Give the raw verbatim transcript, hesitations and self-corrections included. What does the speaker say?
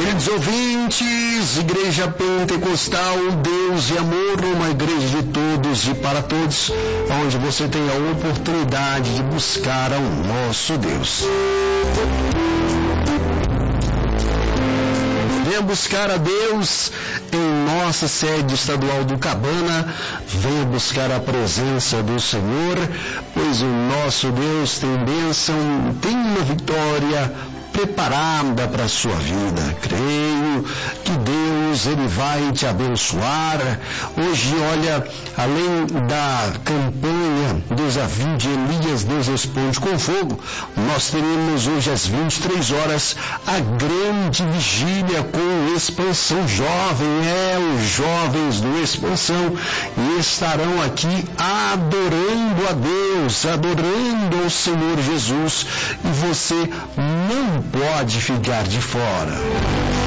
Queridos ouvintes, Igreja Pentecostal, Deus e Amor, uma igreja de todos e para todos, onde você tem a oportunidade de buscar ao nosso Deus. Venha buscar a Deus em nossa sede estadual do Cabana, venha buscar a presença do Senhor, pois o nosso Deus tem bênção, tem uma vitória preparada para a sua vida. Creio que Deus, Ele vai te abençoar. Hoje, olha, além da campanha Desafio de Elias, Deus Responde com Fogo, nós teremos hoje às vinte e três horas a grande vigília com Expansão Jovem. É, os jovens do Expansão e estarão aqui adorando a Deus, adorando ao Senhor Jesus, e você não pode ficar de fora.